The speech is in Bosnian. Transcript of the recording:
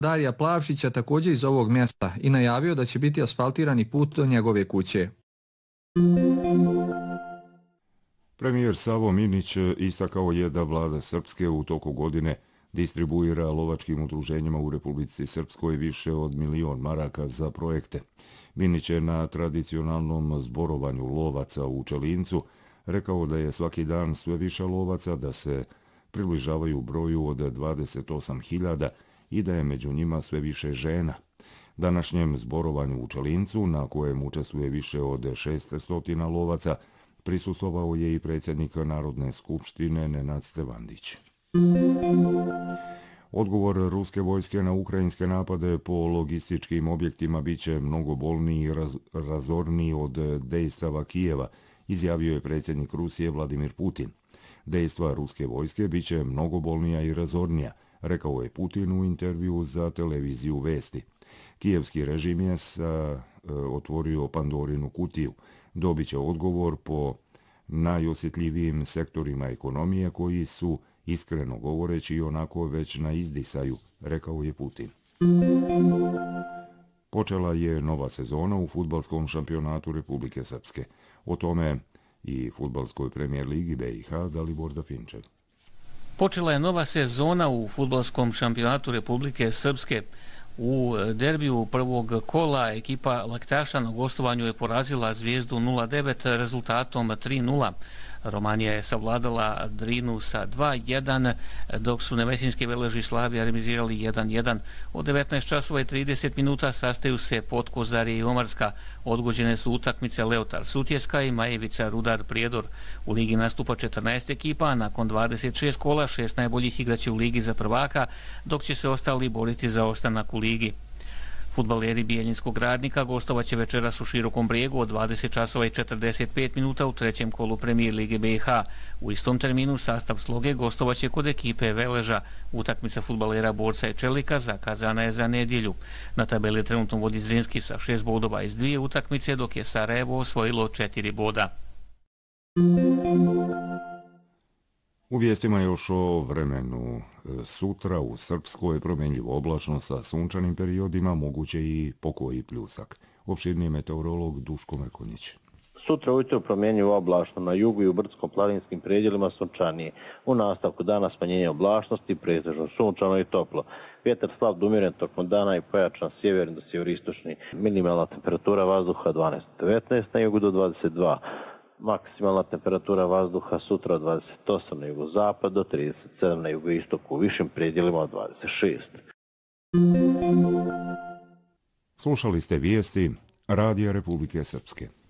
Darija Plavšića također iz ovog mjesta i najavio da će biti asfaltirani put do njegove kuće. Premijer Savo Minić istakao je da vlada Srpske u toku godine distribuira lovačkim udruženjima u Republici Srpskoj više od 1.000.000 maraka za projekte. Minić je na tradicionalnom zborovanju lovaca u Čelincu rekao da je svaki dan sve više lovaca, da se približavaju broju od 28.000 i da je među njima sve više žena. Današnjem zborovanju u Čelincu, na kojem učestvuje više od 600 lovaca, prisustvovao je i predsjednik Narodne skupštine Nenad Stevandić. Odgovor ruske vojske na ukrajinske napade po logističkim objektima biće mnogo bolniji i razorniji od dejstava Kijeva, izjavio je predsjednik Rusije Vladimir Putin. Dejstva ruske vojske biće mnogo bolnija i razornija, rekao je Putin u intervju za televiziju Vesti. Kijevski režim je otvorio Pandorinu kutiju. Dobit će odgovor po najosjetljivijim sektorima ekonomije koji su, iskreno govoreći, onako već na izdisaju, rekao je Putin. Počela je nova sezona u fudbalskom šampionatu Republike Srpske. O tome i fudbalskoj premijer ligi BiH Dalibor Dafinčev. Počela je nova sezona u fudbalskom šampionatu Republike Srpske. U derbiju prvog kola ekipa Laktaša na gostovanju je porazila Zvijezdu 0-9 rezultatom 3-0. Romanija je savladala Drinu sa 2-1, dok su Nevesinjski Veleži Slavija remizirali 1-1. Od 19 časova i 30 minuta sastaju se Potkozarje i Omarska. Odgođene su utakmice Leotar Sutjeska i Majevica Rudar Prijedor. U ligi nastupa 14 ekipa, nakon 26 kola 6 najboljih igraće u ligi za prvaka, dok će se ostali boriti za ostanak u ligi. Fudbaleri Bijeljinskog Radnika gostovaće večeras u Širokom Brijegu od 20 časova i 45 minuta u trećem kolu Premijer lige BiH. U istom terminu sastav Sloge gostovaće kod ekipe Veleža. Utakmica fudbalera Borca i Čelika zakazana je za nedjelju. Na tabeli trenutno vodi Zrinski sa 6 bodova iz 2 utakmice, dok je Sarajevo osvojilo 4 boda. U vijestima još o vremenu. Sutra u Srpskoj promjenljivo oblačno sa sunčanim periodima, moguće i pokoji pljusak. Opširni meteorolog Duško Mrkonjić. Sutra ujutro promjenjivo oblačno, na jugu i u brdsko-planinskim predjelima sunčanije. U nastavku dana smanjenje oblačnosti, pretežno sunčano i toplo. Vjetar slab do umjeren tokom dana i pojačan sjeverni do sjeveristočni. Minimalna temperatura vazduha 12-19, na jugu do 22. Maksimalna temperatura vazduha sutra od 28 na jugozapad do 37 na jugoistoku, u višim predjelima od 26. Slušali ste vijesti Radija Republike Srpske.